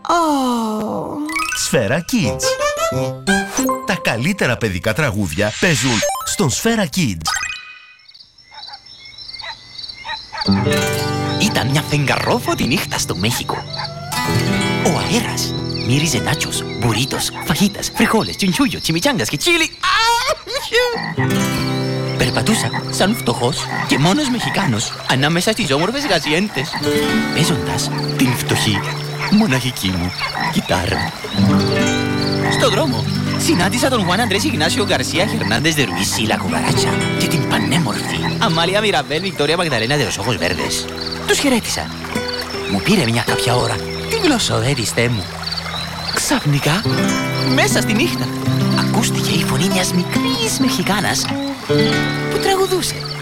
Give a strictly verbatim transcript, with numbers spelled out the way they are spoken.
Oh. Σφαίρα Kids. Τα καλύτερα παιδικά τραγούδια παίζουν στον Σφαίρα Kids. Ήταν μια φεγγαρόφωτη νύχτα στο Μέχικο. Ο αέρας μύριζε νάτσος, μπουρίτος, φαγίτας, φριχόλες, τσιντσούγιο, τσιμιτσάνγκας και τσίλι. Περπατούσα σαν φτωχός και μόνος Μεχικάνος ανάμεσα στις όμορφες γαζιέντες, παίζοντας την φτωχή, μοναχική μου κιτάρα. Στον δρόμο συνάντησα τον Χουάν Αντρές Ιγνάσιο Γκαρσία Χερνάντες δε Ρουίς Σίλα Κουβαράτσα και την πανέμορφη Αμάλια Μιραμπέλ Βικτόρια Μαγδαλένα δε Ροσόχος Βέρδες. Τους χαιρέτησα. Μου πήρε μια κάποια ώρα τη γλωσσοδέτιστέ μου. Ξαφνικά, μέσα στη νύχτα, ακούστηκε η φωνή μιας μικρής Μεχικάνας που τραγουδούσε.